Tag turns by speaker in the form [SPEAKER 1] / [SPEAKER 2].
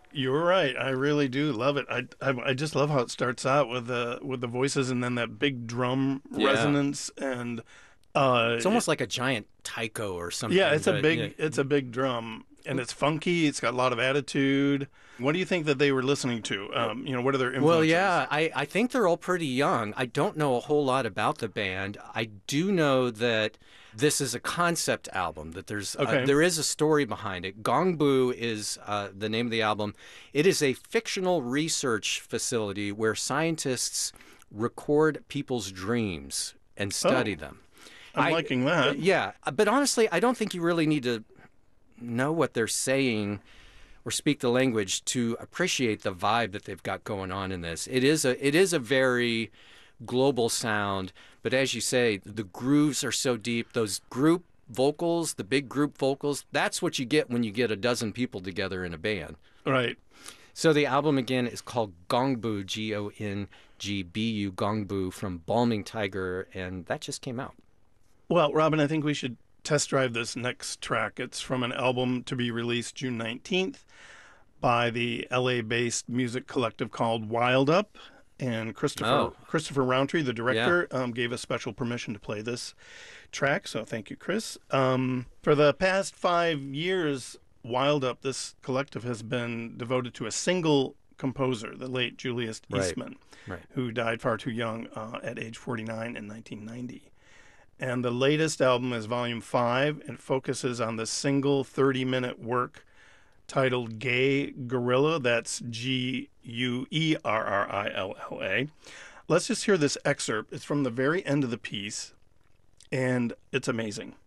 [SPEAKER 1] You're right. I really do love it. I just love how it starts out with the voices and then that big drum
[SPEAKER 2] Yeah.
[SPEAKER 1] resonance and
[SPEAKER 2] It's
[SPEAKER 1] it,
[SPEAKER 2] almost like a giant taiko or
[SPEAKER 1] yeah,
[SPEAKER 2] something, but yeah.
[SPEAKER 1] it's a big drum and it's funky. It's got a lot of attitude. What do you think that they were listening to? What are their
[SPEAKER 2] Well,
[SPEAKER 1] influences?
[SPEAKER 2] yeah, I think they're all pretty young. I don't know a whole lot about the band. I do know that this is a concept album, that
[SPEAKER 1] Okay.
[SPEAKER 2] there is a story behind it. Gongbu is the name of the album. It is a fictional research facility where scientists record people's dreams and study
[SPEAKER 1] Oh,
[SPEAKER 2] them.
[SPEAKER 1] I'm liking that.
[SPEAKER 2] Yeah, but honestly, I don't think you really need to know what they're saying or speak the language to appreciate the vibe that they've got going on in this. It is a very global sound, but as you say, the grooves are so deep. Those group vocals, the big group vocals, that's what you get when you get a dozen people together in a band.
[SPEAKER 1] Right.
[SPEAKER 2] So the album again is called Gongbu, Gongbu, Gongbu from Balming Tiger, and that just came out.
[SPEAKER 1] Well, Robin, I think we should test drive this next track. It's from an album to be released June 19th by the LA based music collective called Wild Up. And
[SPEAKER 2] Oh,
[SPEAKER 1] Christopher Roundtree, the
[SPEAKER 2] yeah.
[SPEAKER 1] director, gave us special permission to play this track. So thank you, Chris. For the past 5 years, Wild Up, this collective has been devoted to a single composer, the late Julius
[SPEAKER 2] Right.
[SPEAKER 1] Eastman,
[SPEAKER 2] Right.
[SPEAKER 1] who died far too young at age 49 in 1990. And the latest album is Volume 5. It focuses on the single 30-minute work titled Gay Gorilla. That's Guerrilla. Let's just hear this excerpt. It's from the very end of the piece, and it's amazing.